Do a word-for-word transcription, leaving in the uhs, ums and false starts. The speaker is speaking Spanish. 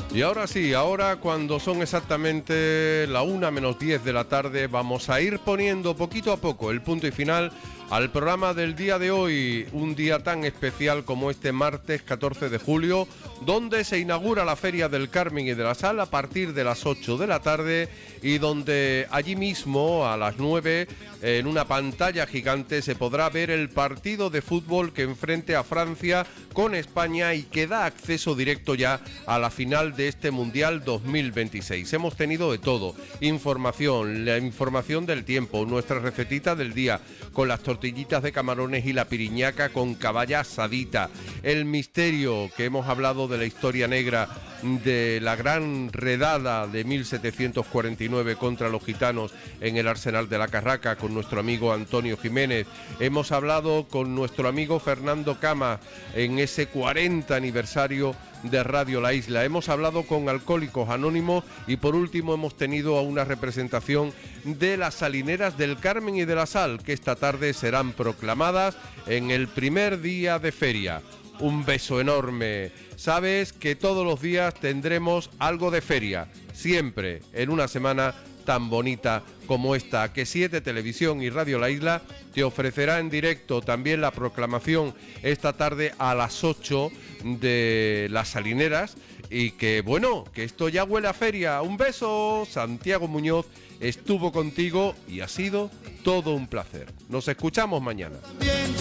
Y ahora sí, ahora cuando son exactamente la una menos diez de la tarde, vamos a ir poniendo poquito a poco el punto y final al programa del día de hoy, un día tan especial como este martes catorce de julio, donde se inaugura la Feria del Carmen y de la Sal a partir de las ocho de la tarde y donde allí mismo a las nueve en una pantalla gigante se podrá ver el partido de fútbol que enfrente a Francia con España y que da acceso directo ya a la final de este Mundial dos mil veintiséis. Hemos tenido de todo, información, la información del tiempo, nuestra recetita del día, con las tortillitas de camarones y la piriñaca con caballa asadita, el misterio que hemos hablado de la historia negra de la gran redada de mil setecientos cuarenta y nueve contra los gitanos en el Arsenal de la Carraca con nuestro amigo Antonio Jiménez. Hemos hablado con nuestro amigo Fernando Cama en ese cuarenta aniversario de Radio La Isla. Hemos hablado con Alcohólicos Anónimos y por último hemos tenido una representación de las salineras del Carmen y de la Sal que esta tarde serán proclamadas en el primer día de feria. Un beso enorme. Sabes que todos los días tendremos algo de feria, siempre en una semana tan bonita como esta, que siete Televisión y Radio La Isla te ofrecerá en directo también la proclamación esta tarde a las ocho de las salineras y que bueno, que esto ya huele a feria. Un beso, Santiago Muñoz estuvo contigo y ha sido todo un placer. Nos escuchamos mañana.